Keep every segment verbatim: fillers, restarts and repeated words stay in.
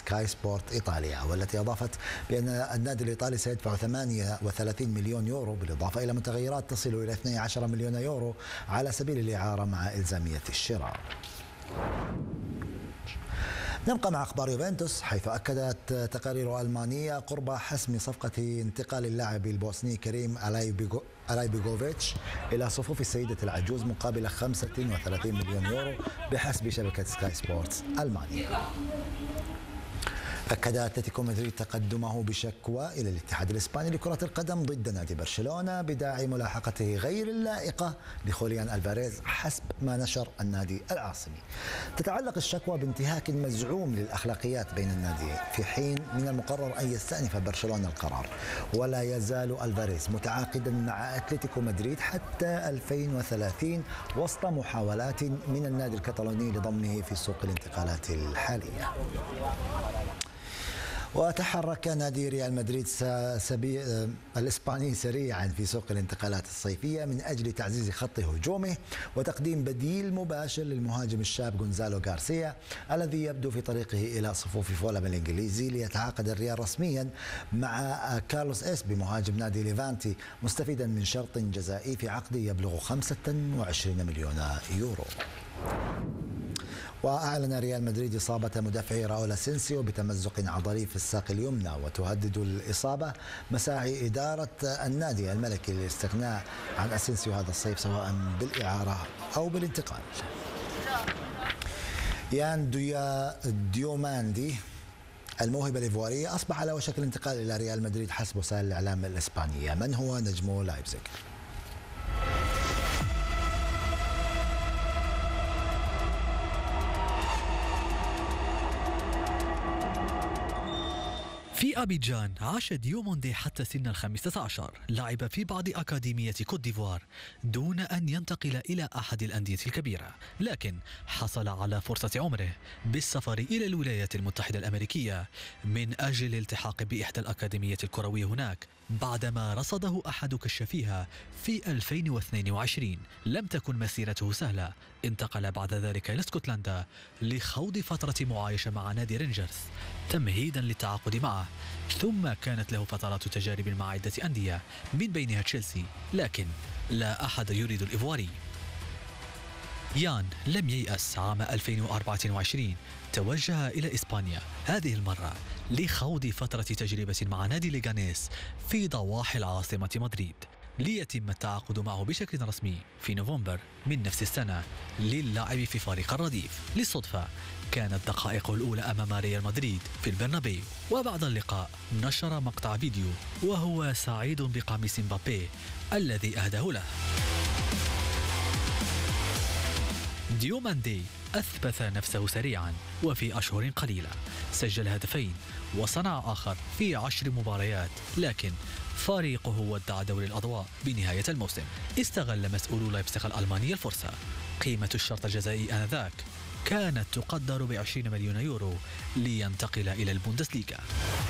سكاي سبورت إيطاليا، والتي أضافت بأن النادي الإيطالي سيدفع ثمانية وثلاثين مليون يورو بالإضافة إلى متغيرات تصل إلى اثني عشر مليون يورو على سبيل الإعارة مع إلزامية الشراء. نبقى مع أخبار يوفنتوس، حيث أكدت تقارير ألمانية قرب حسم صفقة انتقال اللاعب البوسني كريم ألايبيغوفيتش إلى صفوف السيدة العجوز مقابل خمسة وثلاثين مليون يورو بحسب شبكة سكاي سبورتس ألمانيا. أكد أتلتيكو مدريد تقدمه بشكوى إلى الاتحاد الإسباني لكرة القدم ضد نادي برشلونة بداعي ملاحقته غير اللائقة لخوليان ألفاريز حسب ما نشر النادي العاصمي. تتعلق الشكوى بانتهاك مزعوم للأخلاقيات بين الناديين، في حين من المقرر أن يستأنف برشلونة القرار، ولا يزال ألفاريز متعاقدا مع أتلتيكو مدريد حتى ألفين وثلاثين وسط محاولات من النادي الكتالوني لضمه في سوق الانتقالات الحالية. وتحرك نادي ريال مدريد سبي... الإسباني سريعا في سوق الانتقالات الصيفية من أجل تعزيز خط هجومه وتقديم بديل مباشر للمهاجم الشاب غونزالو غارسيا الذي يبدو في طريقه إلى صفوف فولهام الإنجليزي، ليتعاقد الريال رسميا مع كارلوس إسبي مهاجم نادي ليفانتي مستفيدا من شرط جزائي في عقد يبلغ خمسة وعشرين مليون يورو. وأعلن ريال مدريد إصابة مدافع راؤول أسينسيو بتمزق عضلي في الساق اليمنى، وتهدد الإصابة مساعي إدارة النادي الملكي للاستغناء عن أسينسيو هذا الصيف سواء بالإعارة أو بالانتقال. يان دويا ديوماندي الموهبة الإيفوارية أصبح على وشك الانتقال إلى ريال مدريد حسب وسائل الإعلام الإسبانية. من هو نجم لايبزيغ؟ في أبيجان عاش ديوموندي حتى سن الخامسة عشر، لعب في بعض أكاديمية كوت ديفوار دون أن ينتقل إلى أحد الأندية الكبيرة، لكن حصل على فرصة عمره بالسفر إلى الولايات المتحدة الأمريكية من أجل الالتحاق بإحدى الأكاديمية الكروية هناك بعدما رصده أحد كشافيها في ألفين واثنين وعشرين. لم تكن مسيرته سهلة، انتقل بعد ذلك إلى اسكتلندا لخوض فترة معايشة مع نادي رينجرز تمهيدا للتعاقد معه، ثم كانت له فترات تجارب مع عدة أندية من بينها تشيلسي، لكن لا أحد يريد الإيفواري. يان لم ييأس، عام ألفين وأربعة وعشرين توجه إلى إسبانيا، هذه المرة لخوض فترة تجربة مع نادي ليغانيس في ضواحي العاصمة مدريد، ليتم التعاقد معه بشكل رسمي في نوفمبر من نفس السنة للعب في فريق الرديف. للصدفة كانت الدقائق الأولى أمام ريال مدريد في البرنابيو، وبعد اللقاء نشر مقطع فيديو وهو سعيد بقميص مبابي الذي أهداه له. ديوماندي أثبت نفسه سريعا، وفي أشهر قليلة سجل هدفين وصنع آخر في عشر مباريات، لكن فريقه ودع دوري الأضواء بنهاية الموسم. استغل مسؤولو لايبزيغ الألماني الفرصة. قيمة الشرط الجزائي آنذاك كانت تقدر بعشرين مليون يورو لينتقل إلى البوندسليغا،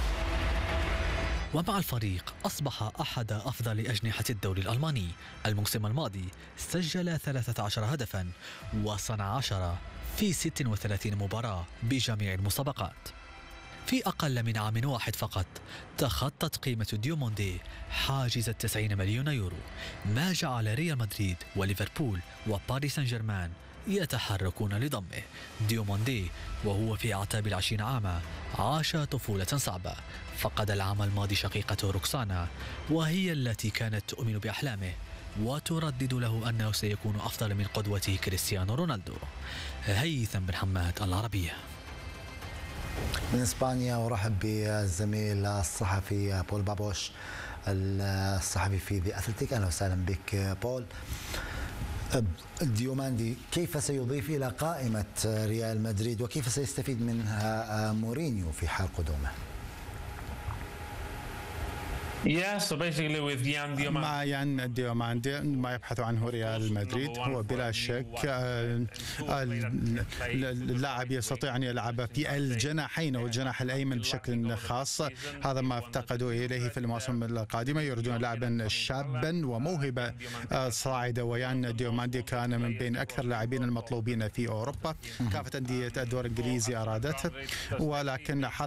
ومع الفريق أصبح أحد أفضل أجنحة الدوري الألماني. الموسم الماضي سجل ثلاثة عشر هدفا وصنع عشرة في ستة وثلاثين مباراة بجميع المسابقات. في أقل من عام واحد فقط تخطت قيمة ديوموندي حاجز التسعين مليون يورو، ما جعل ريال مدريد وليفربول وباريس سان جيرمان يتحركون لضمه. ديوموندي وهو في أعتاب العشرين عاما عاش طفولة صعبة، فقد العام الماضي شقيقته روكسانا، وهي التي كانت تؤمن بأحلامه وتردد له أنه سيكون أفضل من قدوته كريستيانو رونالدو. هيثم بن حماد، العربية. من إسبانيا ورحب بالزميل الصحفي بول بابوش الصحفي في ذا أثلتيك. أهلا وسهلا بك بول. ديوماندي كيف سيضيف إلى قائمة ريال مدريد وكيف سيستفيد منها مورينيو في حال قدومه؟ مع يان ديوماندي ما يبحث عنه ريال مدريد هو بلا شك اللاعب يستطيع أن يلعب في الجناحين والجناح الأيمن بشكل خاص، هذا ما افتقدوا إليه في الموسم القادمة. يريدون لاعبا شابا وموهبة صاعدة، ويان ديوماندي كان من بين أكثر اللاعبين المطلوبين في أوروبا. كافة أندية الدوري الإنجليزي أرادته، ولكن